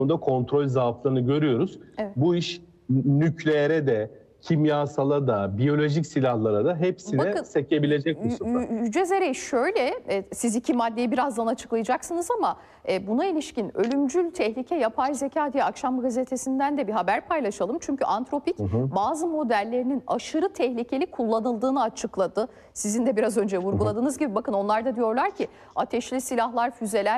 konuda kontrol zaaflarını görüyoruz. Evet. Bu iş nükleere de, kimyasala da, biyolojik silahlara da hepsine Bakın, sekebilecek hususlar. Yüce Zerey şöyle, siz iki maddeyi birazdan açıklayacaksınız ama buna ilişkin ölümcül tehlike yapay zeka diye Akşam Gazetesi'nden de bir haber paylaşalım. Çünkü Antropik bazı modellerinin aşırı tehlikeli kullanıldığını açıkladı. Sizin de biraz önce vurguladığınız gibi bakın onlar da diyorlar ki ateşli silahlar, füzeler